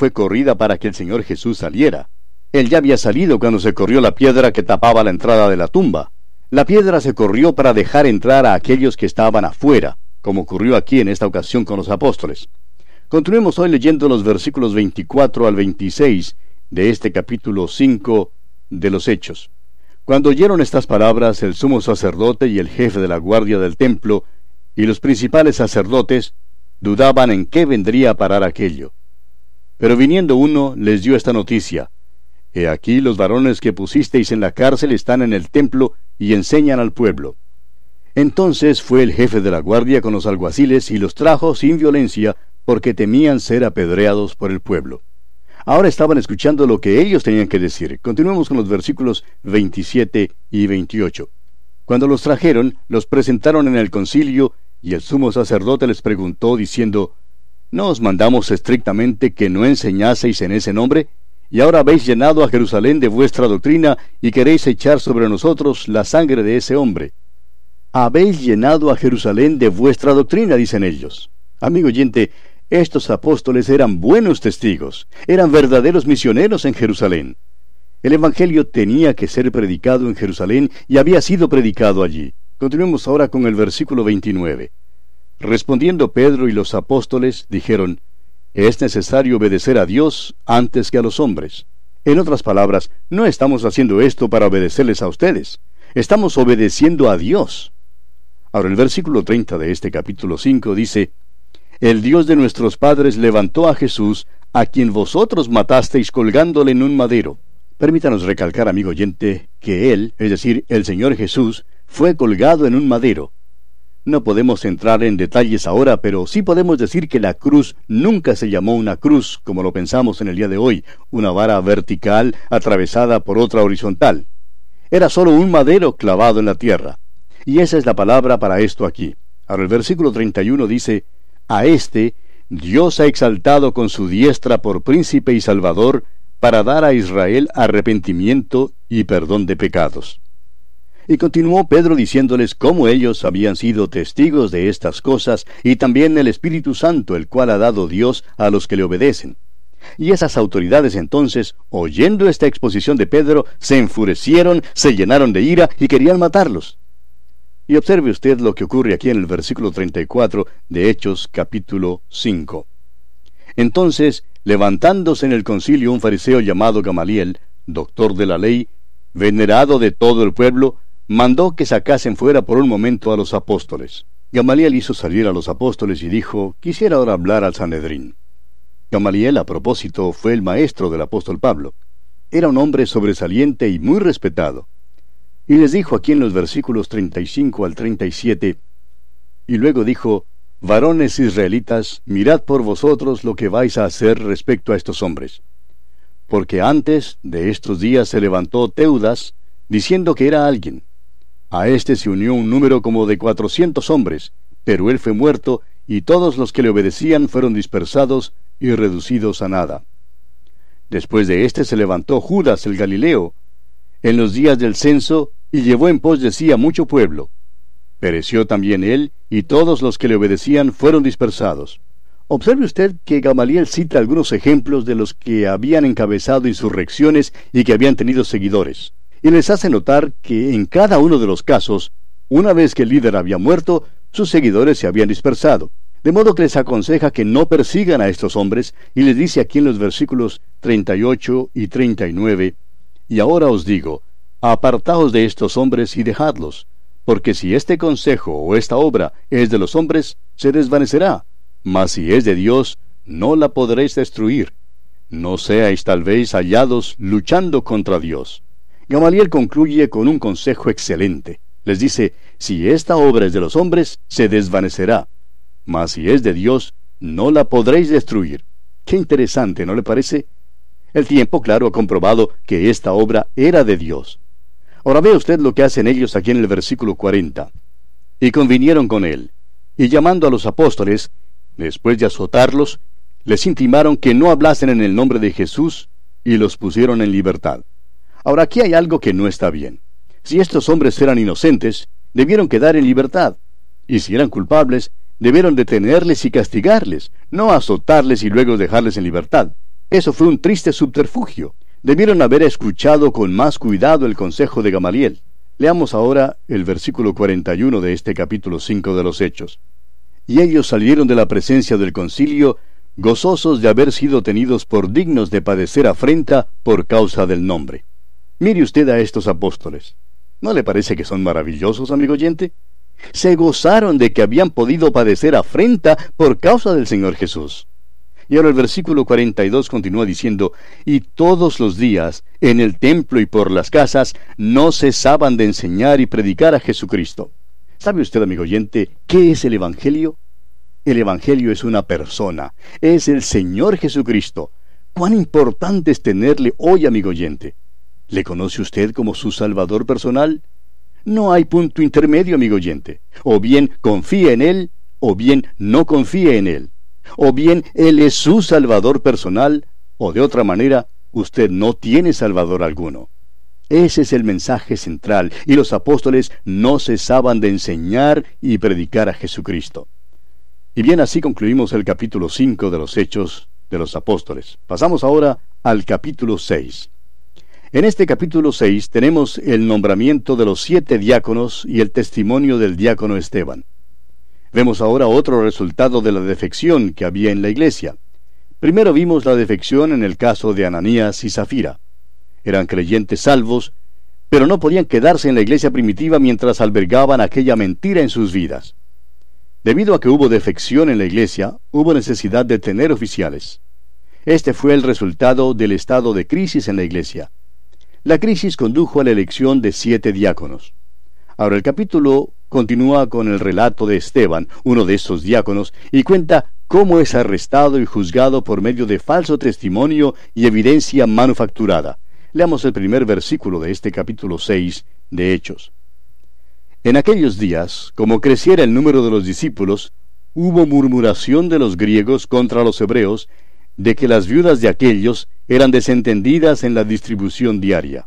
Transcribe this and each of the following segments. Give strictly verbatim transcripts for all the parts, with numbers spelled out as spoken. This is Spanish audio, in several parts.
fue corrida para que el Señor Jesús saliera. Él ya había salido cuando se corrió la piedra que tapaba la entrada de la tumba. La piedra se corrió para dejar entrar a aquellos que estaban afuera, como ocurrió aquí en esta ocasión con los apóstoles. Continuemos hoy leyendo los versículos veinticuatro al veintiséis de este capítulo cinco de los Hechos. Cuando oyeron estas palabras, el sumo sacerdote y el jefe de la guardia del templo y los principales sacerdotes dudaban en qué vendría a parar aquello. Pero viniendo uno, les dio esta noticia: He aquí los varones que pusisteis en la cárcel están en el templo y enseñan al pueblo. Entonces fue el jefe de la guardia con los alguaciles y los trajo sin violencia, porque temían ser apedreados por el pueblo. Ahora estaban escuchando lo que ellos tenían que decir. Continuemos con los versículos veintisiete y veintiocho. Cuando los trajeron, los presentaron en el concilio, y el sumo sacerdote les preguntó, diciendo: ¿No os mandamos estrictamente que no enseñaseis en ese nombre? Y ahora habéis llenado a Jerusalén de vuestra doctrina, y queréis echar sobre nosotros la sangre de ese hombre. Habéis llenado a Jerusalén de vuestra doctrina, dicen ellos. Amigo oyente, estos apóstoles eran buenos testigos, eran verdaderos misioneros en Jerusalén. El Evangelio tenía que ser predicado en Jerusalén y había sido predicado allí. Continuemos ahora con el versículo veintinueve. Respondiendo Pedro y los apóstoles, dijeron: Es necesario obedecer a Dios antes que a los hombres. En otras palabras, no estamos haciendo esto para obedecerles a ustedes. Estamos obedeciendo a Dios. Ahora el versículo treinta de este capítulo cinco dice: El Dios de nuestros padres levantó a Jesús, a quien vosotros matasteis colgándole en un madero. Permítanos recalcar, amigo oyente, que Él, es decir, el Señor Jesús, fue colgado en un madero. No podemos entrar en detalles ahora, pero sí podemos decir que la cruz nunca se llamó una cruz, como lo pensamos en el día de hoy, una vara vertical atravesada por otra horizontal. Era solo un madero clavado en la tierra. Y esa es la palabra para esto aquí. Ahora el versículo treinta y uno dice: A este Dios ha exaltado con su diestra por príncipe y salvador, para dar a Israel arrepentimiento y perdón de pecados. Y continuó Pedro diciéndoles cómo ellos habían sido testigos de estas cosas, y también el Espíritu Santo, el cual ha dado Dios a los que le obedecen. Y esas autoridades entonces, oyendo esta exposición de Pedro, se enfurecieron, se llenaron de ira y querían matarlos. Y observe usted lo que ocurre aquí en el versículo treinta y cuatro de Hechos capítulo cinco. Entonces, levantándose en el concilio un fariseo llamado Gamaliel, doctor de la ley, venerado de todo el pueblo, mandó que sacasen fuera por un momento a los apóstoles. Gamaliel hizo salir a los apóstoles y dijo: Quisiera ahora hablar al Sanedrín. Gamaliel, a propósito, fue el maestro del apóstol Pablo. Era un hombre sobresaliente y muy respetado. Y les dijo aquí en los versículos treinta y cinco al treinta y siete, y luego dijo: Varones israelitas, mirad por vosotros lo que vais a hacer respecto a estos hombres. Porque antes de estos días se levantó Teudas, diciendo que era alguien. A éste se unió un número como de cuatrocientos hombres, pero él fue muerto, y todos los que le obedecían fueron dispersados y reducidos a nada. Después de éste se levantó Judas el Galileo, en los días del censo, y llevó en pos de sí a mucho pueblo. Pereció también él, y todos los que le obedecían fueron dispersados. Observe usted que Gamaliel cita algunos ejemplos de los que habían encabezado insurrecciones y que habían tenido seguidores, y les hace notar que en cada uno de los casos, una vez que el líder había muerto, sus seguidores se habían dispersado. De modo que les aconseja que no persigan a estos hombres, y les dice aquí en los versículos treinta y ocho y treinta y nueve, Y ahora os digo, apartaos de estos hombres y dejadlos, porque si este consejo o esta obra es de los hombres, se desvanecerá, mas si es de Dios, no la podréis destruir. No seáis tal vez hallados luchando contra Dios. Gamaliel concluye con un consejo excelente. Les dice: si esta obra es de los hombres, se desvanecerá, mas si es de Dios, no la podréis destruir. Qué interesante, ¿no le parece? El tiempo, claro, ha comprobado que esta obra era de Dios. Ahora vea usted lo que hacen ellos aquí en el versículo cuarenta. Y convinieron con él, y llamando a los apóstoles, después de azotarlos, les intimaron que no hablasen en el nombre de Jesús, y los pusieron en libertad. Ahora aquí hay algo que no está bien. Si estos hombres eran inocentes, debieron quedar en libertad, y si eran culpables, debieron detenerles y castigarles, no azotarles y luego dejarles en libertad. Eso fue un triste subterfugio. Debieron haber escuchado con más cuidado el consejo de Gamaliel. Leamos ahora el versículo cuarenta y uno de este capítulo cinco de los Hechos. Y ellos salieron de la presencia del concilio, gozosos de haber sido tenidos por dignos de padecer afrenta por causa del nombre. Mire usted a estos apóstoles. ¿No le parece que son maravillosos, amigo oyente? Se gozaron de que habían podido padecer afrenta por causa del Señor Jesús. Y ahora el versículo cuarenta y dos continúa diciendo, y todos los días, en el templo y por las casas, no cesaban de enseñar y predicar a Jesucristo. ¿Sabe usted, amigo oyente, qué es el Evangelio? El Evangelio es una persona, es el Señor Jesucristo. ¿Cuán importante es tenerle hoy, amigo oyente? ¿Le conoce usted como su Salvador personal? No hay punto intermedio, amigo oyente. O bien confíe en Él, o bien no confíe en Él. O bien Él es su Salvador personal, o de otra manera, usted no tiene Salvador alguno. Ese es el mensaje central, y los apóstoles no cesaban de enseñar y predicar a Jesucristo. Y bien, así concluimos el capítulo cinco de los Hechos de los Apóstoles. Pasamos ahora al capítulo seis. En este capítulo seis tenemos el nombramiento de los siete diáconos y el testimonio del diácono Esteban. Vemos ahora otro resultado de la defección que había en la iglesia. Primero vimos la defección en el caso de Ananías y Zafira. Eran creyentes salvos, pero no podían quedarse en la iglesia primitiva mientras albergaban aquella mentira en sus vidas. Debido a que hubo defección en la iglesia, hubo necesidad de tener oficiales. Este fue el resultado del estado de crisis en la iglesia. La crisis condujo a la elección de siete diáconos. Ahora el capítulo continúa con el relato de Esteban, uno de estos diáconos, y cuenta cómo es arrestado y juzgado por medio de falso testimonio y evidencia manufacturada. Leamos el primer versículo de este capítulo seis de Hechos. En aquellos días, como creciera el número de los discípulos, hubo murmuración de los griegos contra los hebreos, de que las viudas de aquellos eran desentendidas en la distribución diaria.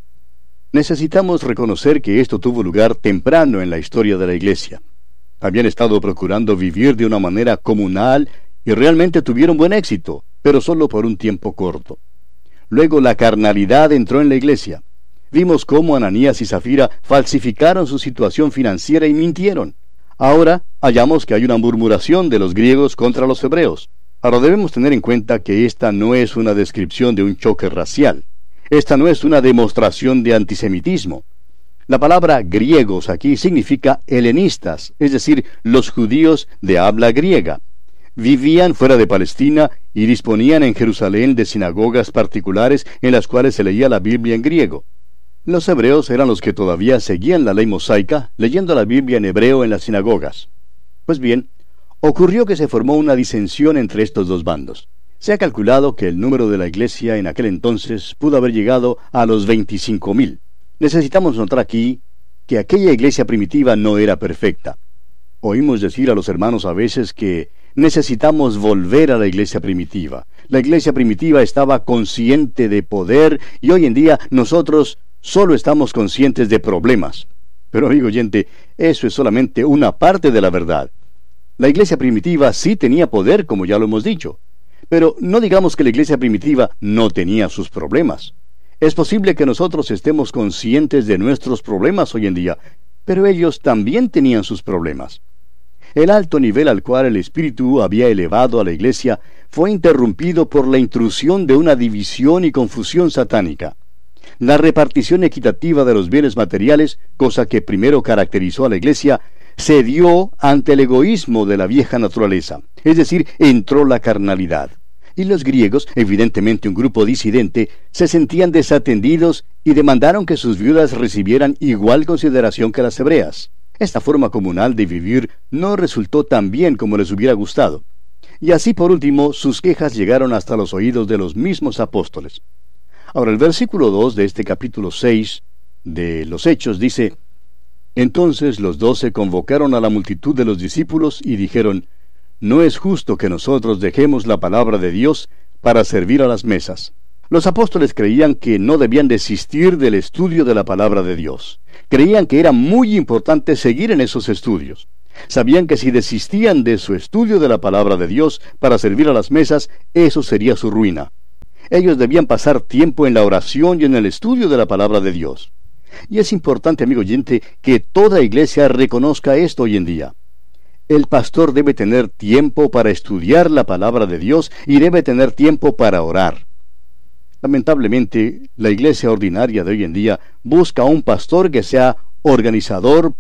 Necesitamos reconocer que esto tuvo lugar temprano en la historia de la iglesia. Habían estado procurando vivir de una manera comunal y realmente tuvieron buen éxito, pero solo por un tiempo corto. Luego la carnalidad entró en la iglesia. Vimos cómo Ananías y Zafira falsificaron su situación financiera y mintieron. Ahora hallamos que hay una murmuración de los griegos contra los hebreos. Ahora debemos tener en cuenta que esta no es una descripción de un choque racial. Esta no es una demostración de antisemitismo. La palabra griegos aquí significa helenistas, es decir, los judíos de habla griega. Vivían fuera de Palestina y disponían en Jerusalén de sinagogas particulares en las cuales se leía la Biblia en griego. Los hebreos eran los que todavía seguían la ley mosaica, leyendo la Biblia en hebreo en las sinagogas. Pues bien, ocurrió que se formó una disensión entre estos dos bandos. Se ha calculado que el número de la iglesia en aquel entonces pudo haber llegado a los veinticinco mil. Necesitamos notar aquí que aquella iglesia primitiva no era perfecta. Oímos decir a los hermanos a veces que necesitamos volver a la iglesia primitiva. La iglesia primitiva estaba consciente de poder y hoy en día nosotros solo estamos conscientes de problemas. Pero amigo oyente, eso es solamente una parte de la verdad. La iglesia primitiva sí tenía poder, como ya lo hemos dicho. Pero no digamos que la iglesia primitiva no tenía sus problemas. Es posible que nosotros estemos conscientes de nuestros problemas hoy en día, pero ellos también tenían sus problemas. El alto nivel al cual el Espíritu había elevado a la iglesia fue interrumpido por la intrusión de una división y confusión satánica. La repartición equitativa de los bienes materiales, cosa que primero caracterizó a la iglesia, se dio ante el egoísmo de la vieja naturaleza, es decir, entró la carnalidad. Y los griegos, evidentemente un grupo disidente, se sentían desatendidos y demandaron que sus viudas recibieran igual consideración que las hebreas. Esta forma comunal de vivir no resultó tan bien como les hubiera gustado. Y así por último, sus quejas llegaron hasta los oídos de los mismos apóstoles. Ahora el versículo dos de este capítulo seis de los Hechos dice: Entonces los doce convocaron a la multitud de los discípulos y dijeron: No es justo que nosotros dejemos la palabra de Dios para servir a las mesas. Los apóstoles creían que no debían desistir del estudio de la palabra de Dios. Creían que era muy importante seguir en esos estudios. Sabían que si desistían de su estudio de la palabra de Dios para servir a las mesas, eso sería su ruina. Ellos debían pasar tiempo en la oración y en el estudio de la palabra de Dios. Y es importante, amigo oyente, que toda iglesia reconozca esto hoy en día. El pastor debe tener tiempo para estudiar la palabra de Dios y debe tener tiempo para orar. Lamentablemente, la iglesia ordinaria de hoy en día busca a un pastor que sea organizador,